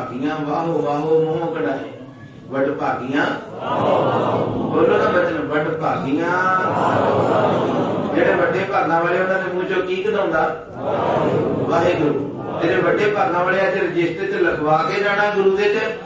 ਭਾਗੀਆਂ ਵਾਹੋ ਵਾਹੋ ਮੋਹ ਕਢਾਏ। ਵੱਡ ਭਾਗੀਆਂ ਬੋਲੋ ਨਾ ਬਚਨ, ਵੱਡ ਭਾਗੀਆਂ। ਜਿਹੜੇ ਵੱਡੇ ਭਾਗਾਂ ਵਾਲੇ ਉਹਨਾਂ ਦੇ ਮੂੰਹ ਚੋਂ ਕੀ ਕਢਾਉਂਦਾ? ਵਾਹਿਗੁਰੂ। ਜਿਹੜੇ ਵੱਡੇ ਭਾਗਾਂ ਵਾਲੇ ਅੱਜ ਰਜਿਸਟਰ ਚ ਲਿਖਵਾ ਕੇ ਜਾਣਾ ਗੁਰੂ ਦੇ ਚ